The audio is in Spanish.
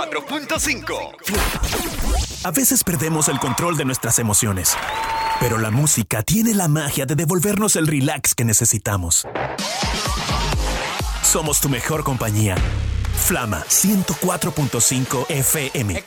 104.5. A veces perdemos el control de nuestras emociones, pero la música tiene la magia de devolvernos el relax que necesitamos. Somos tu mejor compañía. Flama 104.5 FM.